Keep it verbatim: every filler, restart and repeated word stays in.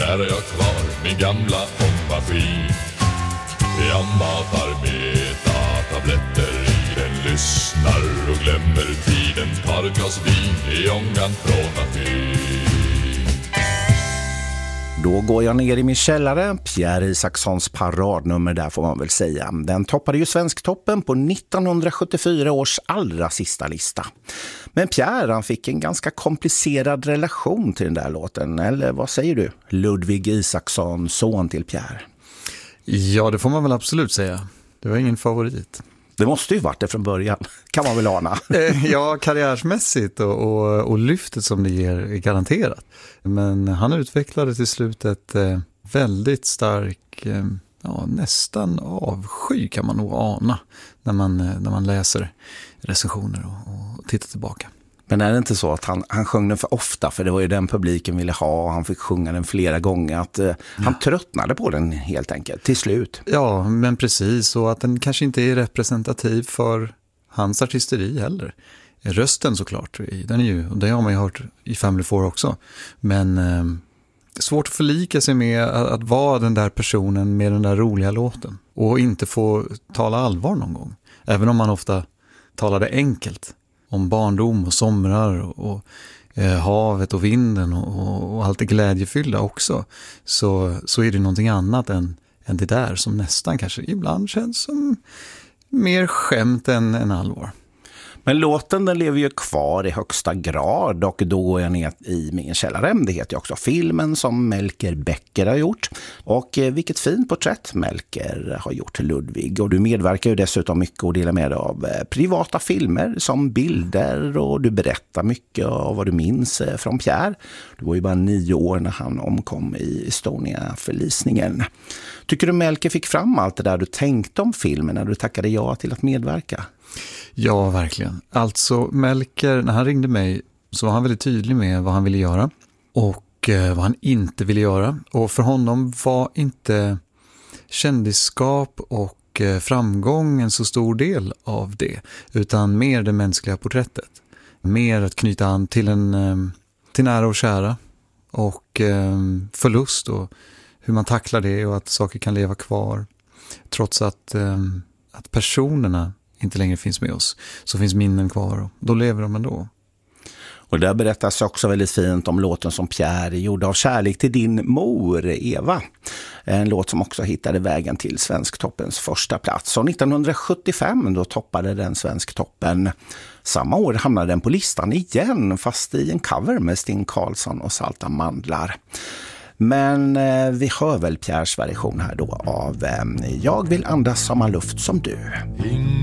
Här är jag kvar, min gamla ångmaskin. Jag matar beta-tabletter i den, lyssnar och glömmer tiden. Tar ett glas vin i ångan från maskin. Då går jag ner i min källare, Pierre Isakssons paradnummer där får man väl säga. Den toppade ju Svensktoppen på nittonhundrasjuttiofyra års allra sista lista. Men Pierre, han fick en ganska komplicerad relation till den där låten, eller vad säger du? Ludvig Isaksson, son till Pierre. Ja, det får man väl absolut säga. Det var ingen favorit. Det måste ju varit det från början, kan man väl ana. Ja, karriärsmässigt och, och, och lyftet som det ger är garanterat. Men han utvecklade till slut ett eh, väldigt stark, eh, ja, nästan avsky kan man nog ana när man, eh, när man läser recensioner och, och tittar tillbaka. Men är det inte så att han, han sjöng den för ofta, för det var ju den publiken ville ha och han fick sjunga den flera gånger, att eh, han ja. tröttnade på den helt enkelt till slut? Ja, men precis, och att den kanske inte är representativ för hans artisteri heller. Rösten såklart, den är ju, och det har man ju hört i Family Four också, men eh, svårt att förlika sig med att, att vara den där personen med den där roliga låten och inte få tala allvar någon gång, även om man ofta talade enkelt om barndom och somrar och, och eh, havet och vinden och, och, och allt det glädjefyllda också, så, så är det någonting annat än, än det där som nästan kanske ibland känns som mer skämt än, än allvar. Men låten den lever ju kvar i högsta grad, och då går jag ner i min källare. Det heter ju också filmen som Melker Becker har gjort. Och eh, vilket fint porträtt Melker har gjort till Ludvig. Och du medverkar ju dessutom mycket och delar med dig av eh, privata filmer som bilder, och du berättar mycket av vad du minns eh, från Pierre. Du var ju bara nio år när han omkom i Estonia-förlisningen. Tycker du Melker fick fram allt det där du tänkte om filmen när du tackade ja till att medverka? Ja, verkligen. Alltså Melker, när han ringde mig så var han väldigt tydlig med vad han ville göra och eh, vad han inte ville göra. Och för honom var inte kändisskap och eh, framgång en så stor del av det, utan mer det mänskliga porträttet. Mer att knyta an till en eh, till nära och kära och eh, förlust och hur man tacklar det och att saker kan leva kvar. Trots att, eh, att personerna inte längre finns med oss, så finns minnen kvar och då lever de ändå. Och där berättas också väldigt fint om låten som Pierre gjorde av kärlek till din mor Eva. En låt som också hittade vägen till Svensktoppens första plats. Och nittonhundrasjuttiofem då toppade den Svensktoppen. Samma år hamnade den på listan igen, fast i en cover med Sting Karlsson och Salta mandlar. Men eh, vi hör väl Pierres version här då av eh, Jag vill andas samma luft som du.